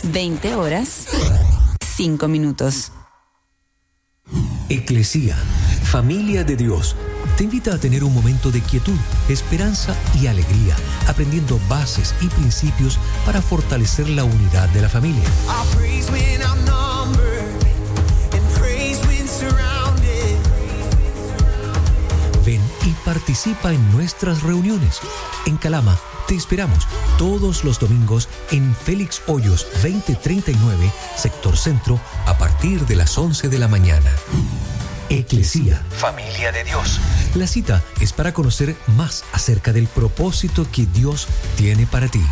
20:05. Eclesía, familia de Dios, te invita a tener un momento de quietud, esperanza y alegría, aprendiendo bases y principios para fortalecer la unidad de la familia. Ven y participa en nuestras reuniones. En Calama te esperamos todos los domingos en Félix Hoyos 2039, sector centro, a partir de las 11 de la mañana. Eclesía, familia de Dios. La cita es para conocer más acerca del propósito que Dios tiene para ti.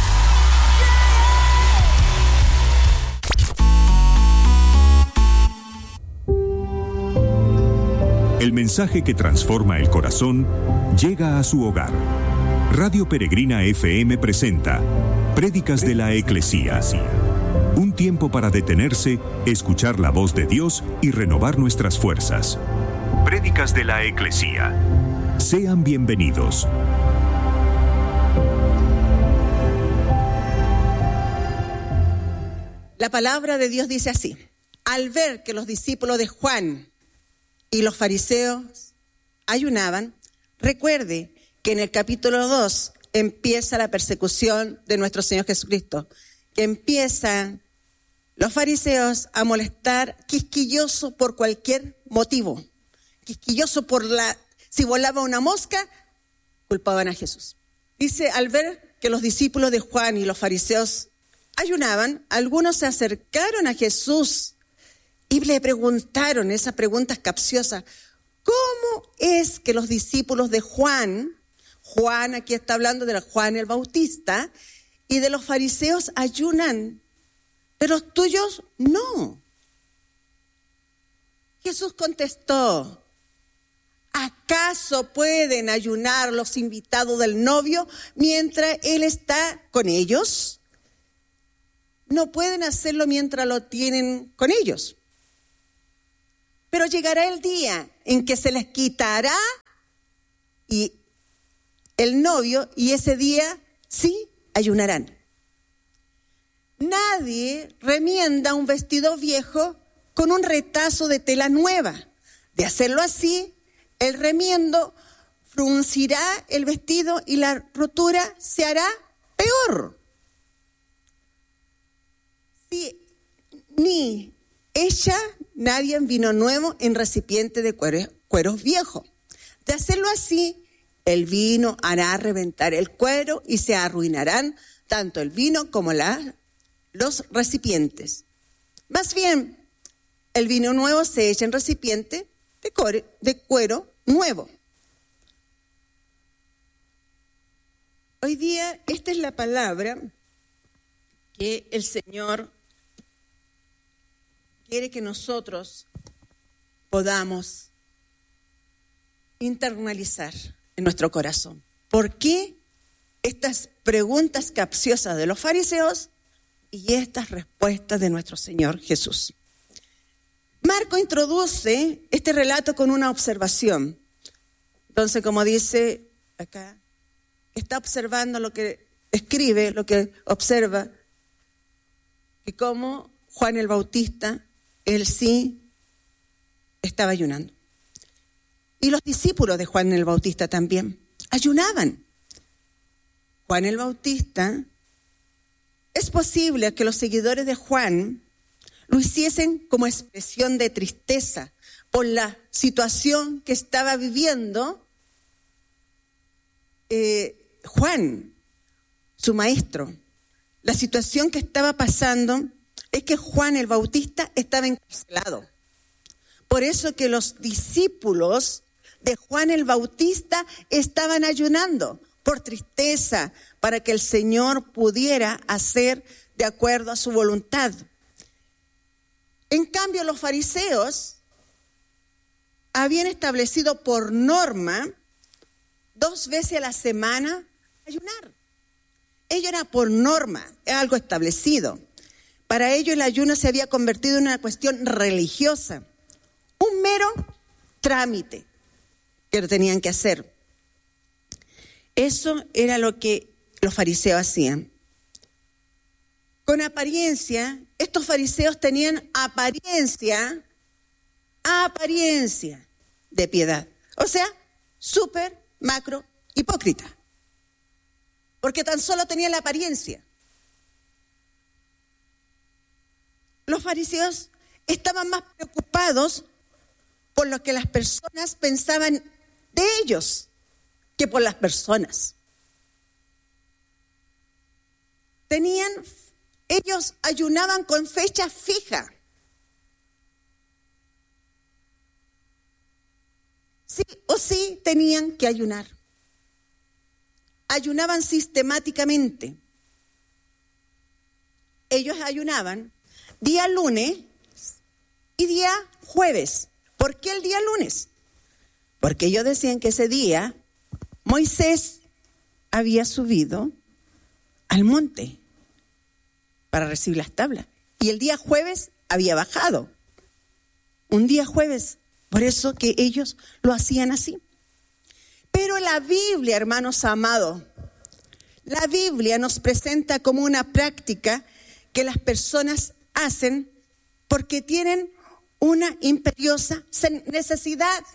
El mensaje que transforma el corazón llega a su hogar. Radio Peregrina FM presenta Prédicas de la Eclesía. Un tiempo para detenerse, escuchar la voz de Dios y renovar nuestras fuerzas. Prédicas de la Eclesía. Sean bienvenidos. La palabra de Dios dice así: al ver que los discípulos de Juan y los fariseos ayunaban, recuerde que en el capítulo 2 empieza la persecución de nuestro Señor Jesucristo, que empiezan los fariseos a molestar, quisquilloso por cualquier motivo, quisquilloso si volaba una mosca, culpaban a Jesús. Dice, al ver que los discípulos de Juan y los fariseos ayunaban, algunos se acercaron a Jesús y le preguntaron esas preguntas capciosas: ¿cómo es que los discípulos de Juan aquí está hablando de Juan el Bautista, y de los fariseos ayunan, pero los tuyos no? Jesús contestó: ¿acaso pueden ayunar los invitados del novio mientras él está con ellos? No pueden hacerlo mientras lo tienen con ellos. Pero llegará el día en que se les quitará y el novio, y ese día sí ayunarán. Nadie remienda un vestido viejo con un retazo de tela nueva. De hacerlo así, el remiendo fruncirá el vestido y la rotura se hará peor. Si ni echa nadie vino nuevo en recipiente de cueros viejos. De hacerlo así, el vino hará reventar el cuero y se arruinarán tanto el vino como los recipientes. Más bien, el vino nuevo se echa en recipiente de cuero nuevo. Hoy día, esta es la palabra que el Señor quiere que nosotros podamos internalizar en nuestro corazón. ¿Por qué estas preguntas capciosas de los fariseos y estas respuestas de nuestro Señor Jesús? Marco introduce este relato con una observación. Entonces, como dice acá, está observando lo que escribe, lo que observa, y cómo Juan el Bautista, él sí estaba ayunando. Y los discípulos de Juan el Bautista también ayunaban. Juan el Bautista, es posible que los seguidores de Juan lo hiciesen como expresión de tristeza por la situación que estaba viviendo Juan, su maestro. La situación que estaba pasando es que Juan el Bautista estaba encarcelado. Por eso que los discípulos de Juan el Bautista estaban ayunando por tristeza, para que el Señor pudiera hacer de acuerdo a su voluntad. En cambio, los fariseos habían establecido por norma 2 veces a la semana ayunar. Ello era por norma, algo establecido. Para ellos el ayuno se había convertido en una cuestión religiosa, un mero trámite que lo tenían que hacer. Eso era lo que los fariseos hacían. con apariencia, estos fariseos tenían apariencia de piedad. O sea, súper, macro, hipócrita. Porque tan solo tenían la apariencia. Los fariseos estaban más preocupados por lo que las personas pensaban de ellos que por las personas. Ellos ayunaban con fecha fija. Sí o sí tenían que ayunar. Ayunaban sistemáticamente. Ellos ayunaban día lunes y día jueves. ¿Por qué el día lunes? Porque ellos decían que ese día Moisés había subido al monte para recibir las tablas. Y el día jueves había bajado. Un día jueves. Por eso que ellos lo hacían así. Pero la Biblia, hermanos amados, la Biblia nos presenta como una práctica que las personas hacen porque tienen una imperiosa necesidad.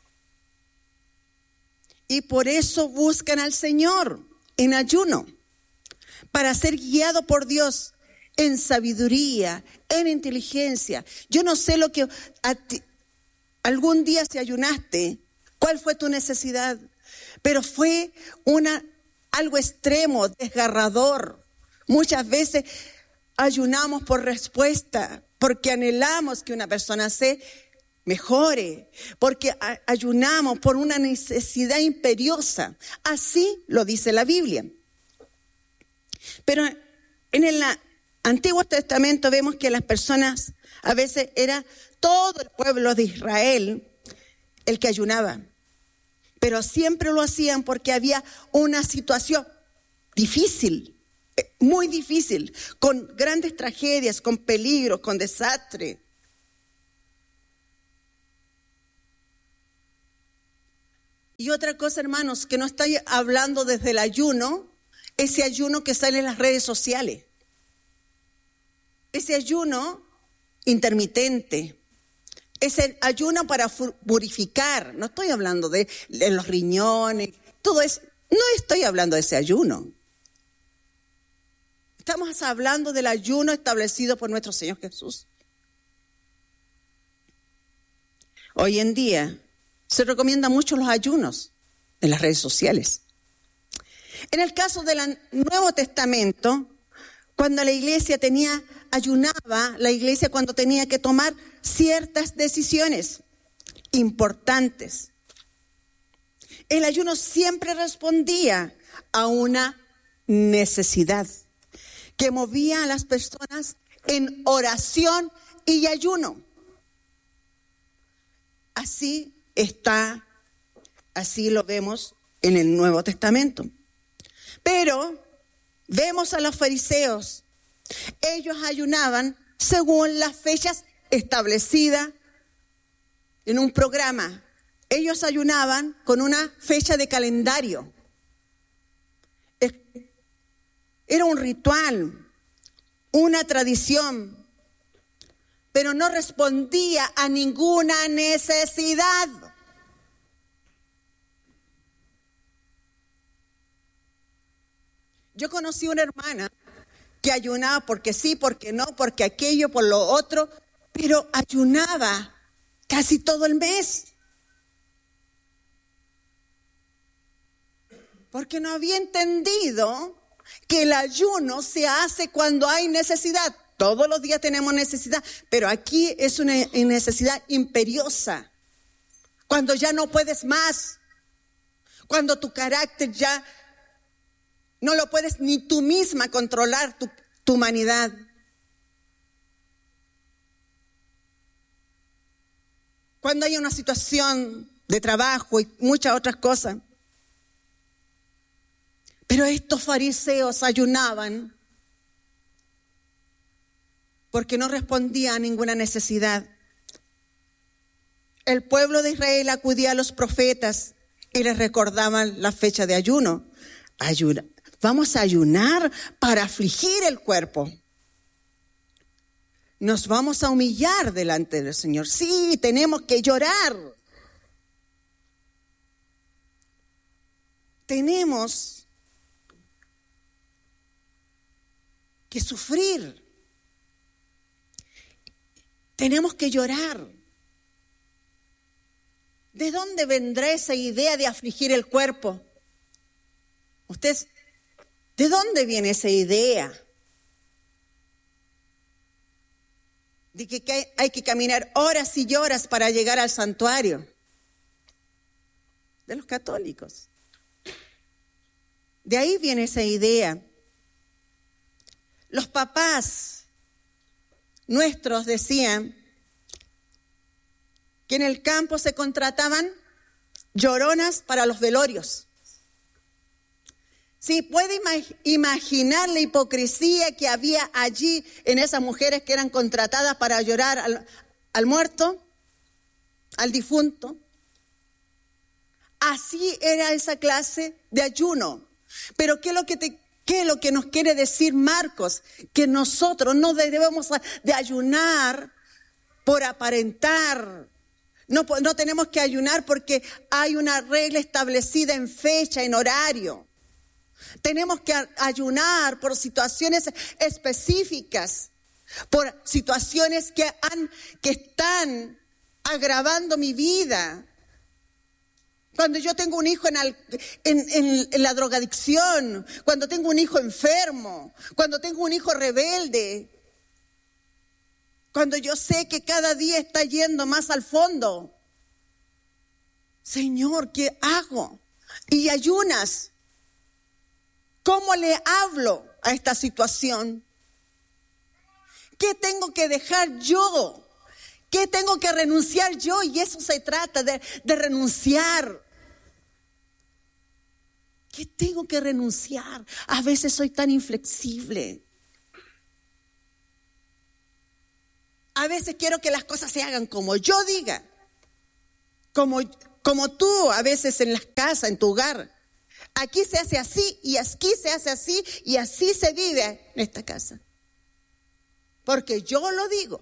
Y por eso buscan al Señor en ayuno, para ser guiado por Dios en sabiduría, en inteligencia. Yo no sé lo que algún día si ayunaste, cuál fue tu necesidad, pero fue algo extremo, desgarrador. Muchas veces ayunamos por respuesta, porque anhelamos que una persona se mejore, porque ayunamos por una necesidad imperiosa. Así lo dice la Biblia. Pero en el Antiguo Testamento vemos que las personas, a veces era todo el pueblo de Israel el que ayunaba. Pero siempre lo hacían porque había una situación difícil, muy difícil, con grandes tragedias, con peligros, con desastre. Y otra cosa, hermanos, que no estoy hablando desde el ayuno, ese ayuno que sale en las redes sociales. Ese ayuno intermitente. Ese ayuno para purificar. No estoy hablando de los riñones, todo eso. No estoy hablando de ese ayuno. Estamos hablando del ayuno establecido por nuestro Señor Jesús. Hoy en día se recomiendan mucho los ayunos en las redes sociales. En el caso del Nuevo Testamento, cuando la iglesia ayunaba, la iglesia cuando tenía que tomar ciertas decisiones importantes. El ayuno siempre respondía a una necesidad que movía a las personas en oración y ayuno. Así lo vemos en el Nuevo Testamento. Pero vemos a los fariseos. Ellos ayunaban según las fechas establecidas en un programa. Ellos ayunaban con una fecha de calendario. Era un ritual, una tradición, pero no respondía a ninguna necesidad. Yo conocí una hermana que ayunaba porque sí, porque no, porque aquello, por lo otro, pero ayunaba casi todo el mes. Porque no había entendido que el ayuno se hace cuando hay necesidad. Todos los días tenemos necesidad, pero aquí es una necesidad imperiosa. Cuando ya no puedes más, cuando tu carácter ya no lo puedes ni tú misma controlar, tu humanidad. Cuando hay una situación de trabajo y muchas otras cosas. Pero estos fariseos ayunaban porque no respondía a ninguna necesidad. El pueblo de Israel acudía a los profetas y les recordaban la fecha de ayuno. Vamos a ayunar para afligir el cuerpo. nos vamos a humillar delante del Señor. Sí, tenemos que llorar. Tenemos que sufrir. Tenemos que llorar. ¿De dónde vendrá esa idea de afligir el cuerpo? Ustedes, ¿de dónde viene esa idea? De que hay que caminar horas y horas para llegar al santuario. De los católicos. De ahí viene esa idea. Los papás nuestros decían que en el campo se contrataban lloronas para los velorios. Sí, puede imaginar la hipocresía que había allí en esas mujeres que eran contratadas para llorar al muerto, al difunto. Así era esa clase de ayuno. Pero ¿qué es lo que nos quiere decir Marcos? Que nosotros no debemos de ayunar por aparentar. No tenemos que ayunar porque hay una regla establecida en fecha, en horario. Tenemos que ayunar por situaciones específicas, por situaciones que están agravando mi vida. Cuando yo tengo un hijo en la drogadicción, cuando tengo un hijo enfermo, cuando tengo un hijo rebelde, cuando yo sé que cada día está yendo más al fondo. Señor, ¿qué hago? Y ayunas. ¿Cómo le hablo a esta situación? ¿Qué tengo que dejar yo? ¿Qué tengo que renunciar yo? Y eso se trata de renunciar. ¿Qué tengo que renunciar? A veces soy tan inflexible. A veces quiero que las cosas se hagan como yo diga. Como tú a veces en la casa, en tu hogar. Aquí se hace así y aquí se hace así y así se vive en esta casa. Porque yo lo digo.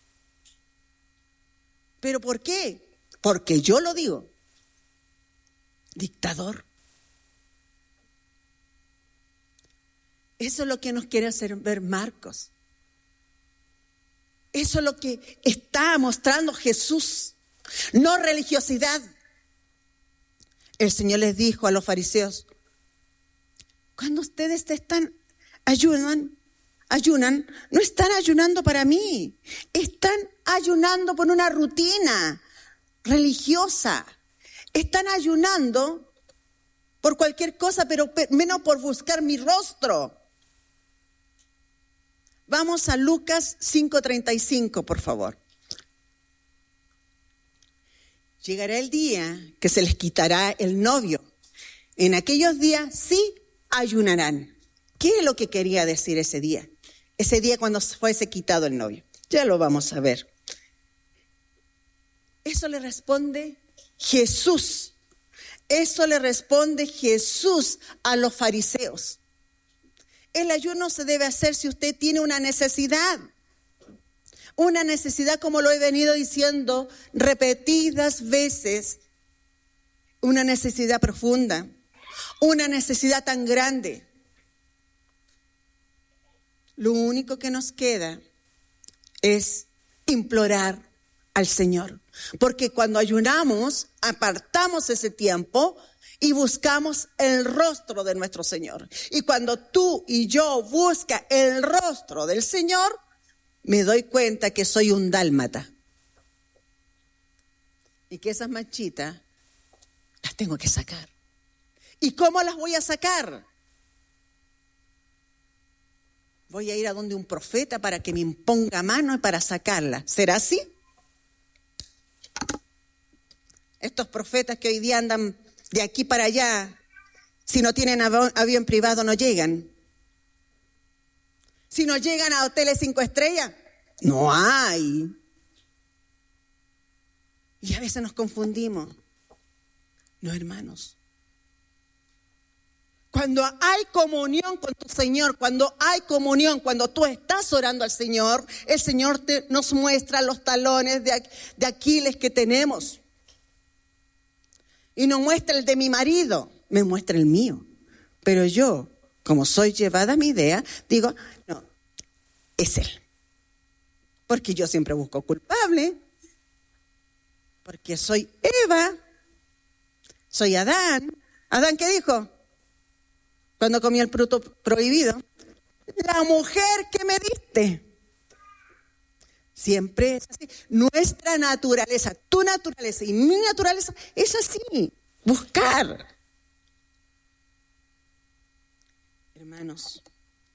¿Pero por qué? Porque yo lo digo. Dictador. Eso es lo que nos quiere hacer ver Marcos. Eso es lo que está mostrando Jesús. No religiosidad. El Señor les dijo a los fariseos: cuando ustedes ayunan, no están ayunando para mí. Están ayunando por una rutina religiosa. Están ayunando por cualquier cosa, pero menos por buscar mi rostro. Vamos a Lucas 5:35, por favor. Llegará el día que se les quitará el novio. En aquellos días sí ayunarán. ¿Qué es lo que quería decir ese día? Ese día cuando fuese quitado el novio. Ya lo vamos a ver. Eso le responde Jesús. Eso le responde Jesús a los fariseos. El ayuno se debe hacer si usted tiene una necesidad. Una necesidad, como lo he venido diciendo repetidas veces. Una necesidad profunda. Una necesidad tan grande. Lo único que nos queda es implorar al Señor. Porque cuando ayunamos, apartamos ese tiempo y buscamos el rostro de nuestro Señor. Y cuando tú y yo buscamos el rostro del Señor, me doy cuenta que soy un dálmata. Y que esas manchitas las tengo que sacar. ¿Y cómo las voy a sacar? Voy a ir a donde un profeta para que me imponga mano y para sacarla. ¿Será así? Estos profetas que hoy día andan de aquí para allá, si no tienen avión privado no llegan. Si no llegan a hoteles 5 estrellas, no hay. Y a veces nos confundimos. No, hermanos. Cuando hay comunión con tu Señor, cuando hay comunión, cuando tú estás orando al Señor, el Señor nos muestra los talones de Aquiles que tenemos. Y no muestra el de mi marido, me muestra el mío. Pero yo, como soy llevada a mi idea, digo, no, es él. Porque yo siempre busco culpable. Porque soy Eva, soy Adán. ¿Adán qué dijo? Cuando comí el fruto prohibido, la mujer que me diste. Siempre es así. Nuestra naturaleza, tu naturaleza y mi naturaleza es así. Buscar. Hermanos,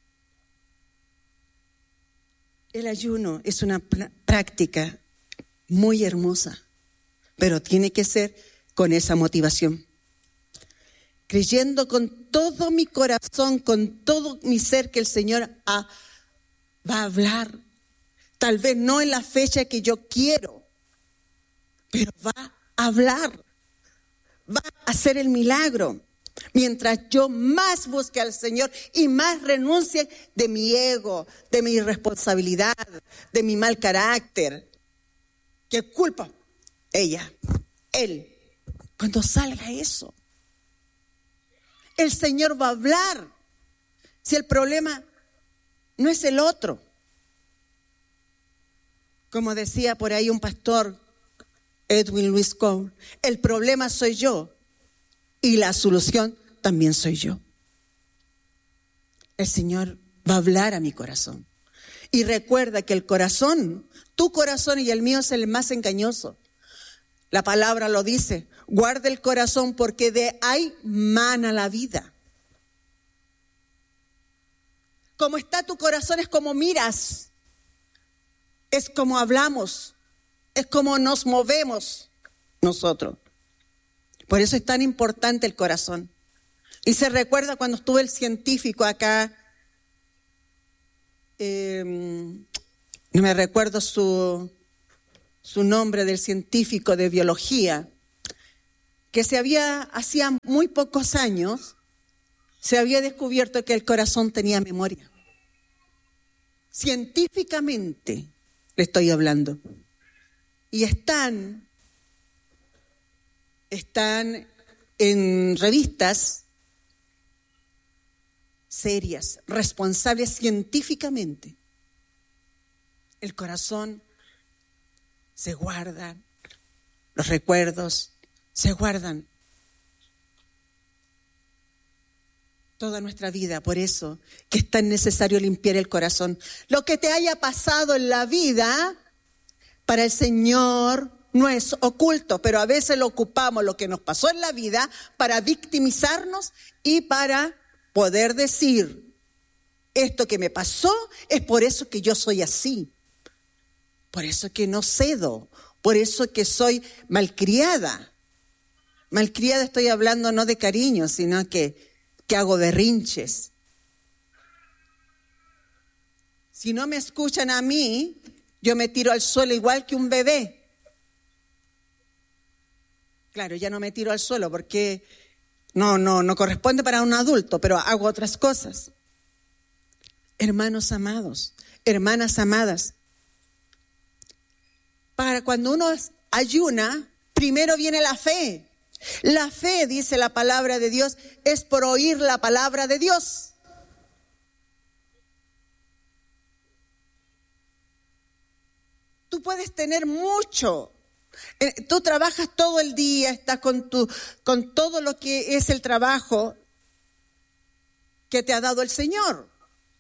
el ayuno es una práctica muy hermosa, pero tiene que ser con esa motivación. Creyendo con todo mi corazón, con todo mi ser que el Señor va a hablar. Tal vez no en la fecha que yo quiero, pero va a hablar. Va a hacer el milagro. Mientras yo más busque al Señor y más renuncie de mi ego, de mi irresponsabilidad, de mi mal carácter. ¿Qué culpa? Ella, él. Cuando salga eso, el Señor va a hablar. Si el problema no es el otro. Como decía por ahí un pastor, Edwin Louis Cole, el problema soy yo y la solución también soy yo. El Señor va a hablar a mi corazón. Y recuerda que el corazón, tu corazón y el mío es el más engañoso. La palabra lo dice, guarda el corazón porque de ahí mana la vida. Como está tu corazón es como miras, es como hablamos, es como nos movemos nosotros. Por eso es tan importante el corazón. Y se recuerda cuando estuvo el científico acá, no me recuerdo su nombre del científico de biología, que hacía muy pocos años, se había descubierto que el corazón tenía memoria. Científicamente le estoy hablando. Y están en revistas serias, responsables científicamente. El corazón se guarda, los recuerdos se guardan toda nuestra vida. Por eso que es tan necesario limpiar el corazón. Lo que te haya pasado en la vida, para el Señor no es oculto, pero a veces lo ocupamos, lo que nos pasó en la vida, para victimizarnos y para poder decir, esto que me pasó es por eso que yo soy así, por eso que no cedo, por eso que soy malcriada. Malcriada estoy hablando no de cariño, sino que hago berrinches. Si no me escuchan a mí, yo me tiro al suelo igual que un bebé. Claro, ya no me tiro al suelo porque no corresponde para un adulto, pero hago otras cosas. Hermanos amados, hermanas amadas, para cuando uno ayuna, primero viene la fe. La fe, dice la palabra de Dios, es por oír la palabra de Dios. Tú puedes tener mucho. Tú trabajas todo el día, estás con todo lo que es el trabajo que te ha dado el Señor.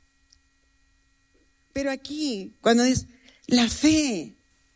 Pero aquí, cuando dice la fe,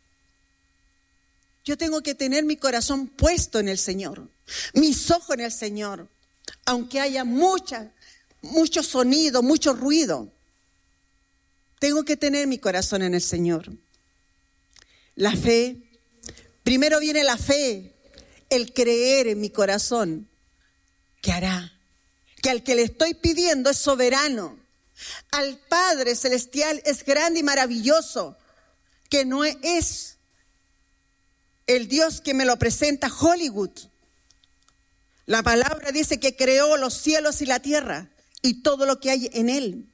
yo tengo que tener mi corazón puesto en el Señor, mis ojos en el Señor, aunque haya mucho sonido, mucho ruido. Tengo que tener mi corazón en el Señor. La fe, primero viene la fe, el creer en mi corazón, que hará, que al que le estoy pidiendo es soberano, al Padre Celestial es grande y maravilloso, que no es el Dios que me lo presenta Hollywood. La palabra dice que creó los cielos y la tierra y todo lo que hay en él.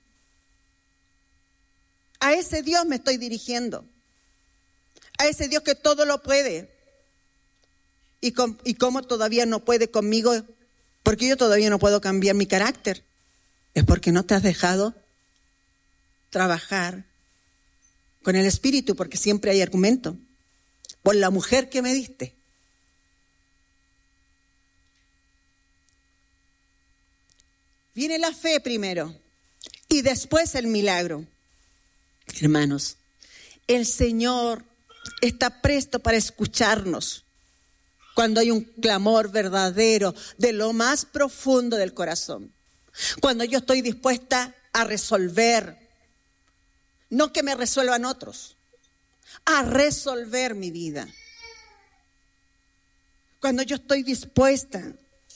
A ese Dios me estoy dirigiendo. A ese Dios que todo lo puede. ¿Y cómo todavía no puede conmigo? Porque yo todavía no puedo cambiar mi carácter. Es porque no te has dejado trabajar con el Espíritu, porque siempre hay argumento. Por la mujer que me diste. Viene la fe primero y después el milagro. Hermanos, el Señor está presto para escucharnos cuando hay un clamor verdadero de lo más profundo del corazón. Cuando yo estoy dispuesta a resolver, no que me resuelvan otros, a resolver mi vida. Cuando yo estoy dispuesta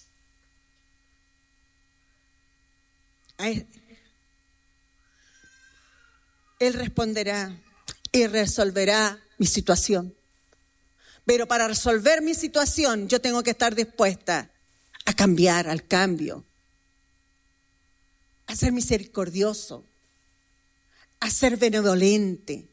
Él responderá y resolverá mi situación. Pero para resolver mi situación, yo tengo que estar dispuesta a cambiar, al cambio, a ser misericordioso, a ser benevolente.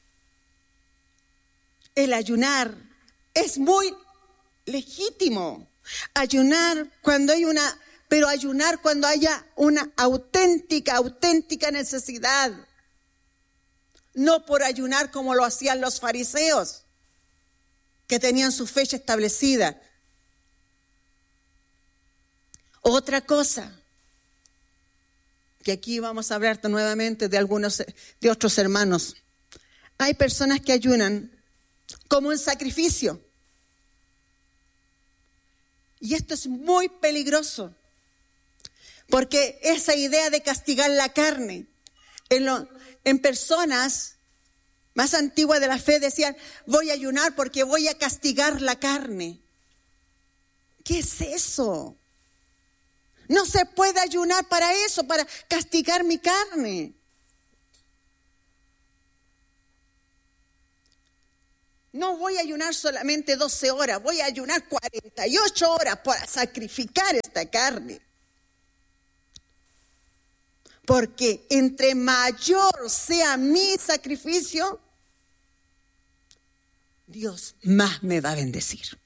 El ayunar es muy legítimo. Ayunar cuando hay pero ayunar cuando haya una auténtica necesidad. No por ayunar como lo hacían los fariseos, que tenían su fecha establecida. Otra cosa, que aquí vamos a hablar nuevamente de otros hermanos. Hay personas que ayunan como un sacrificio. Y esto es muy peligroso. Porque esa idea de castigar la carne, en personas más antiguas de la fe decían, voy a ayunar porque voy a castigar la carne. ¿Qué es eso? No se puede ayunar para eso, para castigar mi carne. No voy a ayunar solamente 12 horas, voy a ayunar 48 horas para sacrificar esta carne. Porque entre mayor sea mi sacrificio, Dios más me va a bendecir.